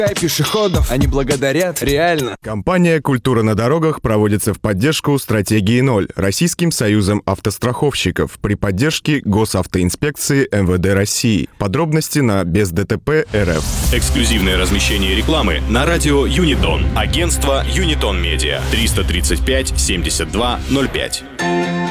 пешеходов, они благодарят, реально. Компания «Культура на дорогах» проводится в поддержку стратегии 0 Российским союзом автостраховщиков при поддержке Госавтоинспекции МВД России. Подробности на бездтп.рф. Эксклюзивное размещение рекламы на радио Юнитон. Агентство Юнитон Медиа. 335 72 05.